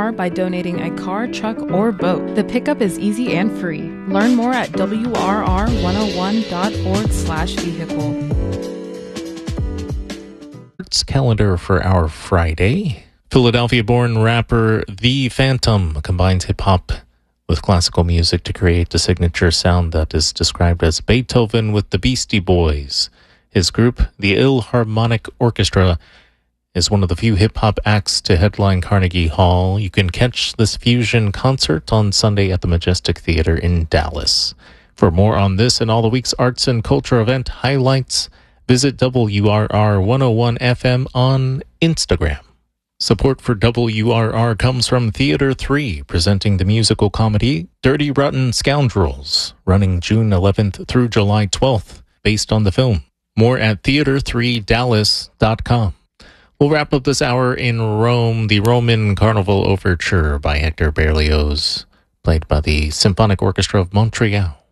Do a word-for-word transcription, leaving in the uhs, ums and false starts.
car by donating a car, truck, or boat. The pickup is easy and free. Learn more at W R R one oh one dot org slash vehicle. Calendar for our Friday. Philadelphia-born rapper The Phantom combines hip-hop with classical music to create the signature sound that is described as Beethoven with the Beastie Boys. His group, the Ilharmonic Orchestra, is one of the few hip-hop acts to headline Carnegie Hall. You can catch this fusion concert on Sunday at the Majestic Theater in Dallas. For more on this and all the week's arts and culture event highlights, visit W R R one oh one F M on Instagram. Support for W R R comes from Theater three, presenting the musical comedy Dirty Rotten Scoundrels, running June eleventh through July twelfth, based on the film. More at theater three dallas dot com. We'll wrap up this hour in Rome, the Roman Carnival Overture by Hector Berlioz, played by the Symphonic Orchestra of Montreal.